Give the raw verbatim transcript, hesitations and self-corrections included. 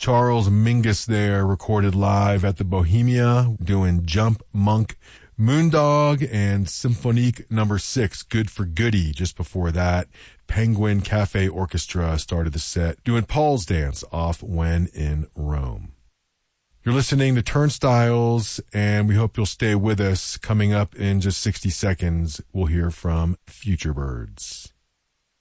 Charles Mingus there, recorded live at the Bohemia, doing Jump Monk, Moondog, and Symphonique number six, Good for Goody. Just before that, Penguin Cafe Orchestra started the set, doing Paul's Dance off When in Rome. You're listening to Turnstiles, and we hope you'll stay with us. Coming up in just sixty seconds, we'll hear from Future Birds.